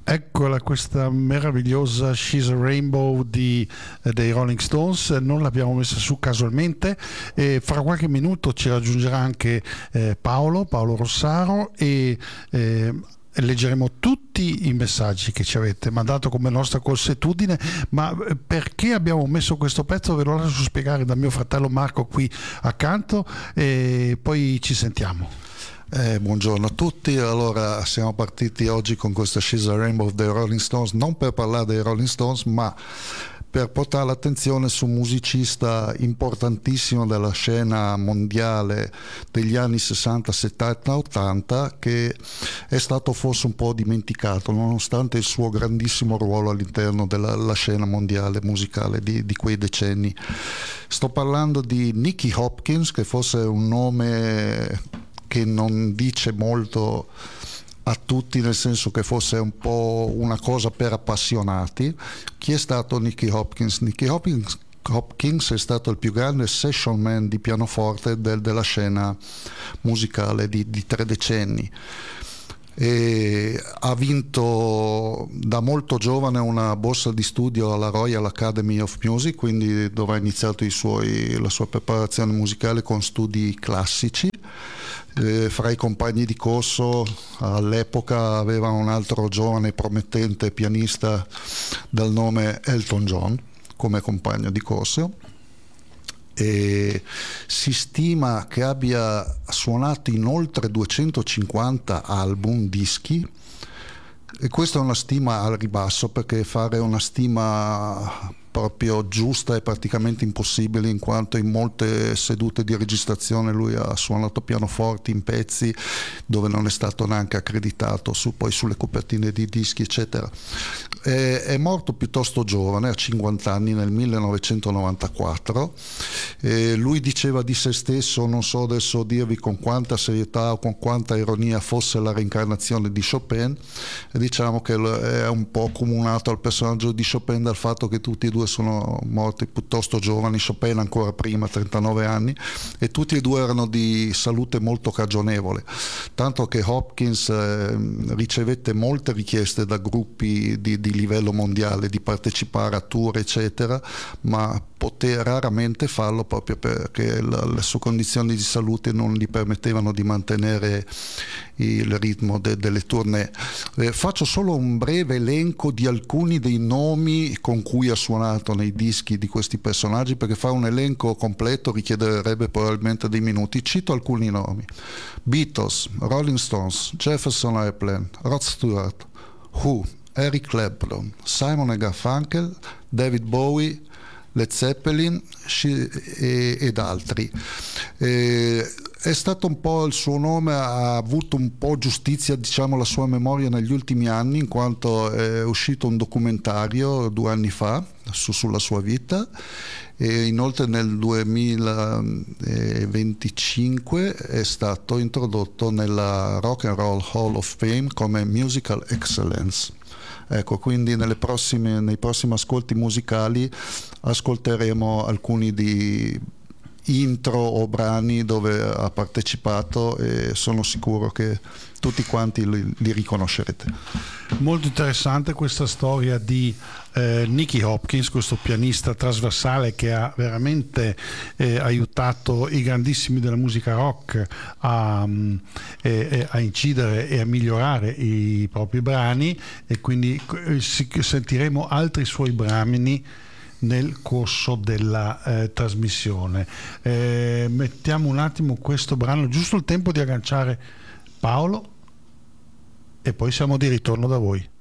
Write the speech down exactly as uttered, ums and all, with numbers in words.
Eccola questa meravigliosa She's a Rainbow di, eh, dei Rolling Stones. Non l'abbiamo messa su casualmente, e fra qualche minuto ci raggiungerà anche eh, Paolo, Paolo Rossaro, e eh, leggeremo tutti i messaggi che ci avete mandato come nostra consuetudine. Ma perché abbiamo messo questo pezzo ve lo lascio spiegare da mio fratello Marco qui accanto, e poi ci sentiamo. Eh, buongiorno a tutti. Allora, siamo partiti oggi con questa She's a Rainbow dei Rolling Stones, non per parlare dei Rolling Stones, ma per portare l'attenzione su un musicista importantissimo della scena mondiale degli anni sessanta, settanta, ottanta, che è stato forse un po' dimenticato, nonostante il suo grandissimo ruolo all'interno della la scena mondiale musicale di, di quei decenni. Sto parlando di Nicky Hopkins, che forse è un nome che non dice molto a tutti, nel senso che fosse un po' una cosa per appassionati. Chi è stato Nicky Hopkins? Nicky Hopkins, Hopkins è stato il più grande session man di pianoforte del, della scena musicale di, di tre decenni. E ha vinto da molto giovane una borsa di studio alla Royal Academy of Music, quindi dove ha iniziato i suoi, la sua preparazione musicale con studi classici. Eh, fra i compagni di corso all'epoca aveva un altro giovane promettente pianista dal nome Elton John come compagno di corso, e si stima che abbia suonato in oltre duecentocinquanta album, dischi, e questa è una stima al ribasso, perché fare una stima proprio giusta è praticamente impossibile, in quanto in molte sedute di registrazione lui ha suonato pianoforte in pezzi dove non è stato neanche accreditato su, poi sulle copertine di dischi eccetera. È, è morto piuttosto giovane, a cinquanta anni, nel millenovecentonovantaquattro. E lui diceva di se stesso, non so adesso dirvi con quanta serietà o con quanta ironia, fosse la reincarnazione di Chopin, e diciamo che è un po' accomunato al personaggio di Chopin dal fatto che tutti e due sono morti piuttosto giovani, Chopin ancora prima, trentanove anni, e tutti e due erano di salute molto cagionevole, tanto che Hopkins eh, ricevette molte richieste da gruppi di, di livello mondiale di partecipare a tour eccetera, ma poté raramente farlo proprio perché la, le sue condizioni di salute non gli permettevano di mantenere il ritmo de, delle tournée. Eh, faccio solo un breve elenco di alcuni dei nomi con cui ha suonato nei dischi di questi personaggi, perché fare un elenco completo richiederebbe probabilmente dei minuti. Cito alcuni nomi: Beatles, Rolling Stones, Jefferson Airplane, Rod Stewart, Who, Eric Clapton, Simon and Garfunkel, David Bowie, Led Zeppelin e, ed altri. E, è stato un po' il suo nome, ha avuto un po' giustizia, diciamo, la sua memoria negli ultimi anni, in quanto è uscito un documentario due anni fa su, sulla sua vita, e inoltre nel duemilaventicinque è stato introdotto nella Rock and Roll Hall of Fame come Musical Excellence. Ecco, quindi nelle prossime, nei prossimi ascolti musicali ascolteremo alcuni di intro o brani dove ha partecipato, e sono sicuro che tutti quanti li, li riconoscerete. Molto interessante questa storia di eh, Nicky Hopkins, questo pianista trasversale che ha veramente eh, aiutato i grandissimi della musica rock a, eh, a incidere e a migliorare i propri brani, e quindi eh, sentiremo altri suoi brani nel corso della eh, trasmissione. Eh, mettiamo un attimo questo brano, giusto il tempo di agganciare Paolo, e poi siamo di ritorno da voi.